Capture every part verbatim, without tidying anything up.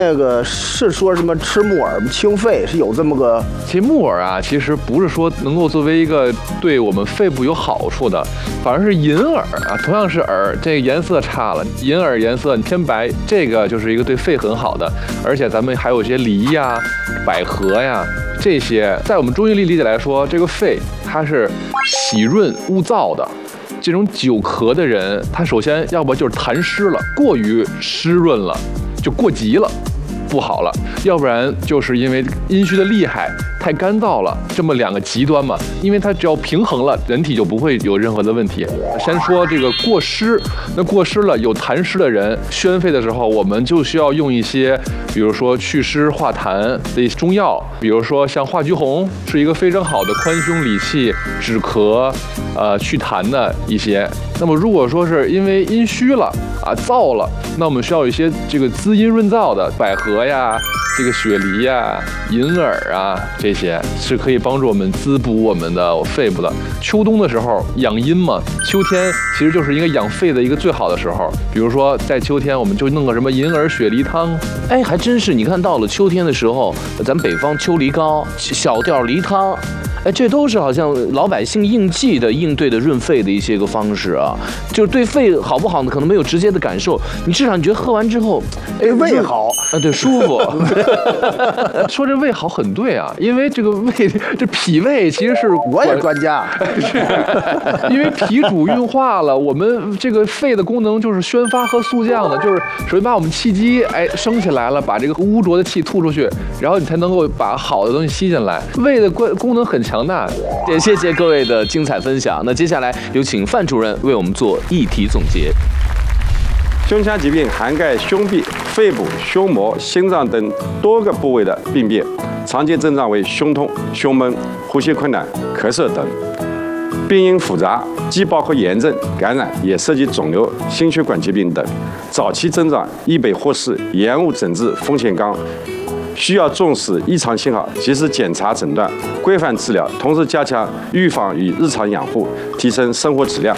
那个是说什么吃木耳清肺，是有这么个？ 其实木耳啊，其实不是说能够作为一个对我们肺部有好处的，反而是银耳啊，同样是耳，这个颜色差了，银耳颜色偏白，这个就是一个对肺很好的。而且咱们还有一些梨呀、百合呀这些，在我们中医理解来说，这个肺它是喜润恶燥的。这种久咳的人，他首先要不就是痰湿了，过于湿润了，就过急了。不好了，要不然就是因为阴虚的厉害，太干燥了，这么两个极端嘛。因为它只要平衡了，人体就不会有任何的问题。先说这个过湿，那过湿了有痰湿的人，宣肺的时候，我们就需要用一些，比如说祛湿化痰的中药，比如说像化橘红，是一个非常好的宽胸理气、止咳、呃祛痰的一些。那么如果说是因为阴虚了啊燥了，那我们需要一些这个滋阴润燥的百合呀、这个雪梨呀、银耳啊，这些是可以帮助我们滋补我们的肺部的。秋冬的时候养阴嘛，秋天其实就是一个养肺的一个最好的时候。比如说在秋天，我们就弄个什么银耳雪梨汤。 哎，还真是，你看到了秋天的时候，咱北方秋梨膏、小吊梨汤。哎，这都是好像老百姓应季的应对的润肺的一些个方式啊，就是对肺好不好呢，可能没有直接的感受，你至少你觉得喝完之后， 哎，胃好啊，对，舒服。 说这胃好很对啊，因为这个胃，这脾胃其实是我也专家， 是，因为脾主运化了，我们这个肺的功能就是宣发和肃降的，就是首先把我们气机哎升起来了，把这个污浊的气吐出去，然后你才能够把好的东西吸进来。胃的功功能很强。强大的， 也谢谢各位的精彩分享。那接下来有请范主任为我们做议题总结。 胸腔疾病涵盖胸壁、肺部、胸膜、心脏等多个部位的病变，常见症状为胸痛、胸闷、呼吸困难、咳嗽等。病因复杂，既包括炎症、感染，也涉及肿瘤、心血管疾病等。早期症状易被忽视，延误诊治风险高。需要重视异常信号，及时检查诊断，规范治疗，同时加强预防与日常养护，提升生活质量。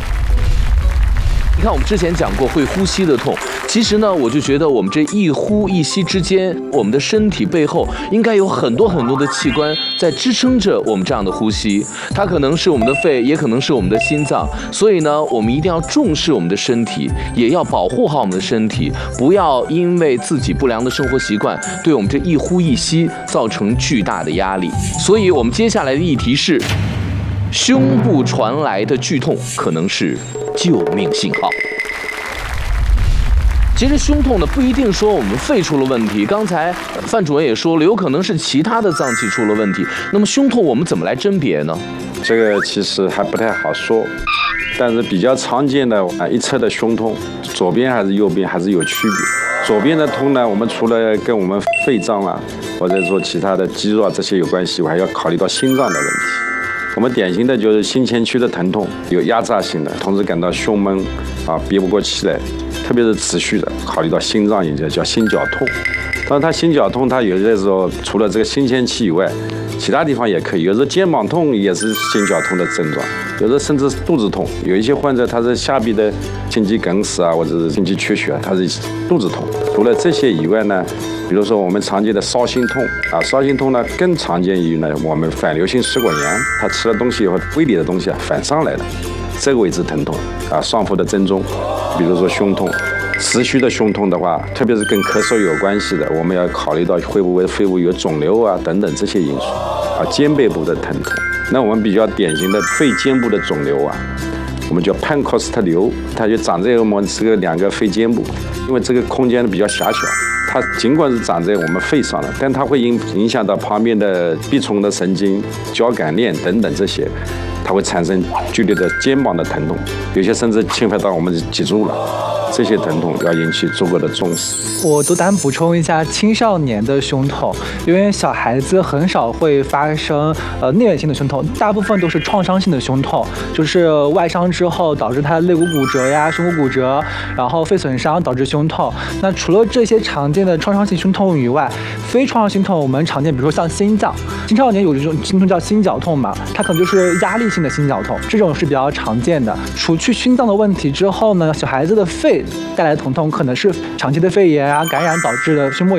你看，我们之前讲过会呼吸的痛，其实呢，我就觉得我们这一呼一吸之间，我们的身体背后应该有很多很多的器官在支撑着我们这样的呼吸，它可能是我们的肺，也可能是我们的心脏，所以呢，我们一定要重视我们的身体，也要保护好我们的身体，不要因为自己不良的生活习惯，对我们这一呼一吸造成巨大的压力。所以我们接下来的议题是，胸部传来的剧痛可能是救命信号。其实胸痛呢，不一定说我们肺出了问题，刚才范主任也说了，有可能是其他的脏器出了问题。那么胸痛我们怎么来甄别呢？ 这个其实还不太好说，但是比较常见的啊一侧的胸痛，左边还是右边还是有区别。左边的痛呢，我们除了跟我们肺脏啊，或者说其他的肌肉啊这些有关系，我还要考虑到心脏的问题。我们典型的就是心前区的疼痛，有压榨性的，同时感到胸闷啊，憋不过气来，特别是持续的，考虑到心脏也就叫心绞痛。当然，它心绞痛，它有的时候除了这个心前期以外，其他地方也可以。有时候肩膀痛也是心绞痛的症状，有时候甚至是肚子痛。有一些患者他是下臂的心肌梗死啊，或者是心肌缺血啊，他是肚子痛。除了这些以外呢，比如说我们常见的烧心痛啊，烧心痛呢更常见于呢我们反流性食管炎，他吃了东西以后胃里的东西啊反上来了，这个位置疼痛啊，上腹的正中，比如说胸痛。持续的胸痛的话，特别是跟咳嗽有关系的，我们要考虑到会不会肺部有肿瘤啊等等这些因素啊。肩背部的疼痛，那我们比较典型的肺肩部的肿瘤啊，我们叫潘克斯特瘤，它就长在我们这个两个肺肩部，因为这个空间比较狭小，它尽管是长在我们肺上了，但它会影影响到旁边的臂冲的神经、交感链等等这些，它会产生剧烈的肩膀的疼痛，有些甚至侵犯到我们的脊柱了。这些疼痛要引起足够的重视。 我独单补充一下青少年的胸痛，因为小孩子很少会发生呃内源性的胸痛，大部分都是创伤性的胸痛，就是外伤之后导致他肋骨骨折呀、胸骨骨折，然后肺损伤导致胸痛。那除了这些常见的创伤性胸痛以外，非创伤性痛我们常见，比如说像心脏，青少年有一种心痛叫心绞痛嘛，它可能就是压力性的心绞痛，这种是比较常见的。除去心脏的问题之后呢，小孩子的肺带来的疼痛可能是长期的肺炎啊、感染导致的胸膜